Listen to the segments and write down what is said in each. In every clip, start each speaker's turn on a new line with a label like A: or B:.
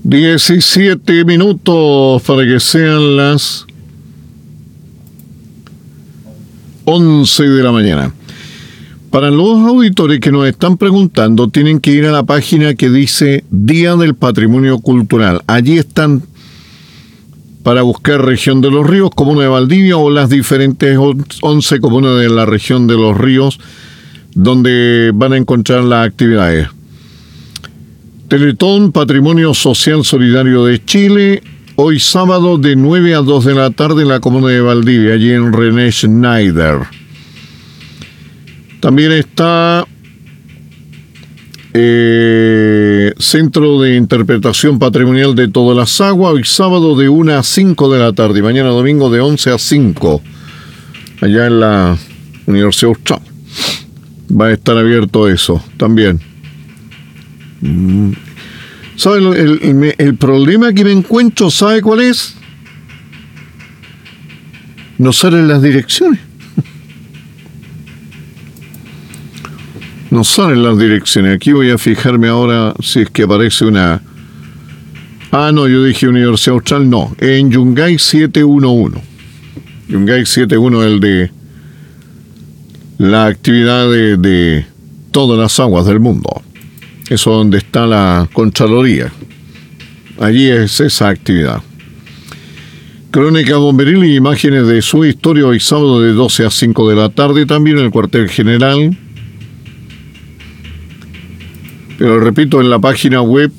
A: 17 minutos para que sean las 11 de la mañana. Para los auditores que nos están preguntando, tienen que ir a la página que dice Día del Patrimonio Cultural. Allí están para buscar región de los ríos, comuna de Valdivia o las diferentes 11 comunas de la región de los ríos, donde van a encontrar las actividades. Teletón Patrimonio Social Solidario de Chile, hoy sábado de 9 a 2 de la tarde en la comuna de Valdivia, allí en René Schneider. También está Centro de Interpretación Patrimonial de Todas las Aguas, hoy sábado de 1 a 5 de la tarde, y mañana domingo de 11 a 5, allá en la Universidad Austral. Va a estar abierto eso también. ¿Sabe el problema que me encuentro? ¿Sabe cuál es? No salen las direcciones. No salen las direcciones. Aquí voy a fijarme ahora si es que aparece una... Ah, no, yo dije Universidad Austral. No, en Yungay 711. Yungay 71 es el de la actividad de todas las aguas del mundo. Eso es donde está la Contraloría. Allí es esa actividad. Crónica bomberil y imágenes de su historia hoy sábado de 12 a 5 de la tarde, también en el cuartel general. Pero repito, en la página web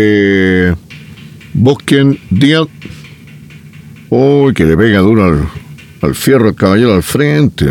A: busquen día... ¡Uy, que le pega duro al fierro el caballero al frente!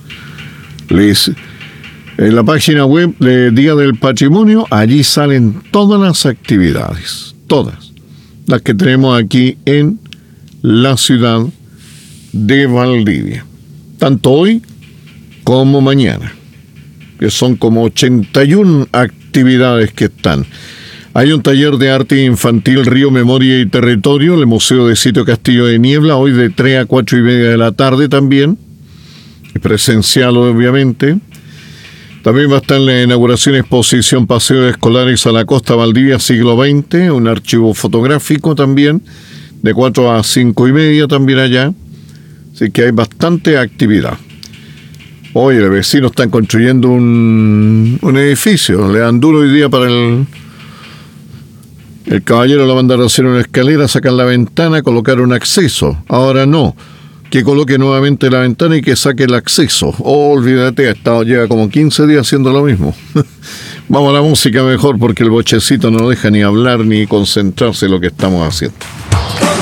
A: En la página web de Día del Patrimonio, allí salen todas las actividades, todas las que tenemos aquí en la ciudad de Valdivia, tanto hoy como mañana, que son como 81 actividades que están. Hay un taller de arte infantil Río, Memoria y Territorio, el Museo de Sitio Castillo de Niebla, hoy de 3 a 4 y media de la tarde también, presencial obviamente. También va a estar la inauguración exposición Paseos Escolares a la Costa Valdivia siglo XX, un archivo fotográfico también, de 4 a 5 y media también allá. Así que hay bastante actividad. Hoy los vecinos están construyendo un edificio, le dan duro hoy día para el caballero, lo mandaron a hacer una escalera, sacar la ventana, colocar un acceso. Ahora no. Que coloque nuevamente la ventana y que saque el acceso. Oh, olvídate, lleva como 15 días haciendo lo mismo. Vamos a la música mejor porque el bochecito no deja ni hablar ni concentrarse en lo que estamos haciendo.